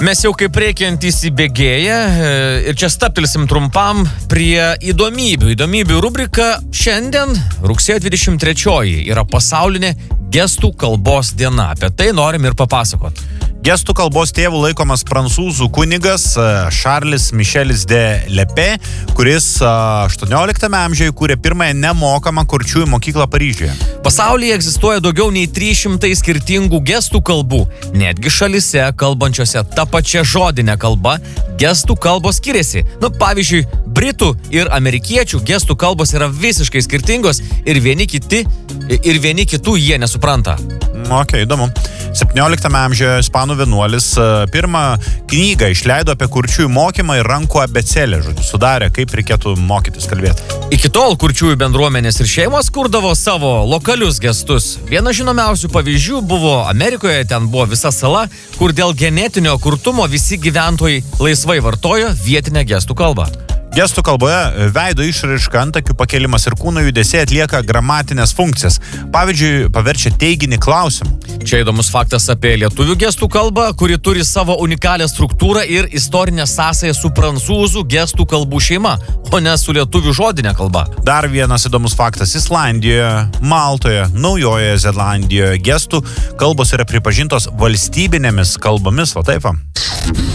Mes jau kaip reikiant įsibėgėję ir čia staptelsim trumpam prie įdomybių. Įdomybių rubrika šiandien, rugsėjo 23, yra pasaulinė gestų kalbos diena. Apie tai norim ir papasakot. Gestų kalbos tėvų laikomas prancūzų kunigas Charles Michelis de Lepé, kuris 18 amžiuje kūrė pirmąją nemokamą kurčiųjų mokyklą Paryžiuje. Pasaulyje egzistuoja daugiau nei 300 skirtingų gestų kalbų. Netgi šalise, kalbančiose tą pačią žodinę kalbą, gestų kalbos skiriasi. Pavyzdžiui, britų ir amerikiečių gestų kalbos yra visiškai skirtingos ir vieni kitų jie nesupranta. Įdomu. 17 amžiuje ispanų vienuolis pirmą knygą išleido apie kurčiųjų mokymą ir rankų abėcėlę, sudarė, kaip reikėtų mokytis kalbėti. Iki tol kurčiųjų bendruomenės ir šeimos kurdavo savo lokalius gestus. Vienas žinomiausių pavyzdžių buvo Amerikoje, ten buvo visa sala, kur dėl genetinio kurtumo visi gyventojai laisvai vartojo vietinę gestų kalbą. Gestų kalboje veido išraiška, antakių pakėlimas ir kūno judesiai atlieka gramatinės funkcijas. Pavyzdžiui, paverčia teiginį klausimu. Čia įdomus faktas apie lietuvių gestų kalbą, kuri turi savo unikalią struktūrą ir istorinę sąsają su prancūzų gestų kalbų šeima, o ne su lietuvių žodinė kalba. Dar vienas įdomus faktas. Islandijoje, Maltoje, Naujojoje Zelandijoje gestų kalbos yra pripažintos valstybinėmis kalbomis, o taip.